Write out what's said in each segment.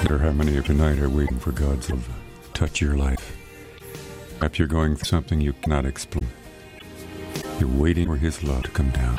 wonder how many of tonight are waiting for God to touch your life. Perhaps you're going through something you cannot explain. You're waiting for His love to come down.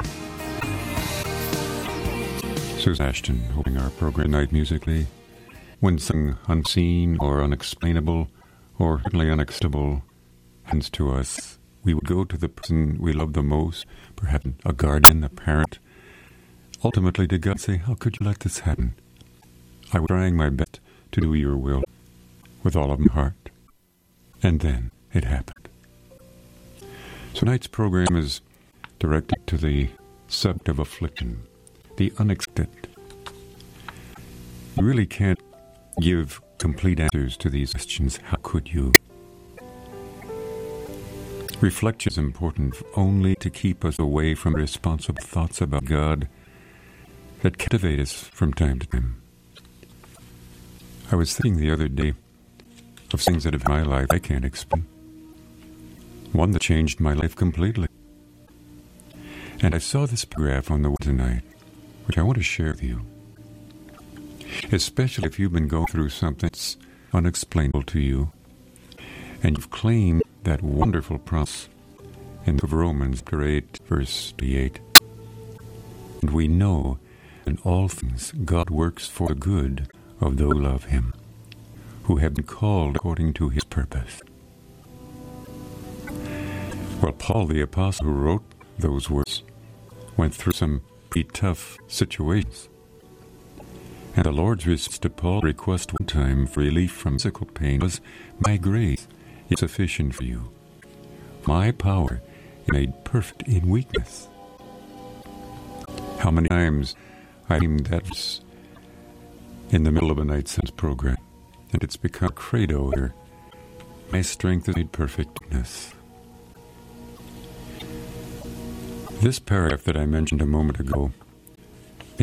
Susan Ashton holding our program tonight musically. When something unseen or unexplainable or certainly unacceptable happens to us, we would go to the person we love the most, perhaps a guardian, a parent, ultimately to God and say, how could you let this happen? I was trying my best to do your will with all of my heart. And then it happened. So tonight's program is directed to the subject of affliction, the unexpected. You really can't give complete answers to these questions. How could you? Reflection is important only to keep us away from responsible thoughts about God that captivate us from time to time. I was thinking the other day of things that have in my life I can't explain. One that changed my life completely. And I saw this paragraph on the web tonight, which I want to share with you. Especially if you've been going through something that's unexplainable to you, and you've claimed that wonderful promise in the book of Romans, chapter 8, verse 28. And we know in all things God works for the good of those who love Him, who have been called according to His purpose. Well, Paul the Apostle, who wrote those words, went through some pretty tough situations. And the Lord's response to Paul's request one time for relief from physical pain was, my grace is sufficient for you. My power is made perfect in weakness. How many times I aimed that verse in the middle of a Night Sense program, and it's become a credo here. My strength is made perfect in weakness. This paragraph that I mentioned a moment ago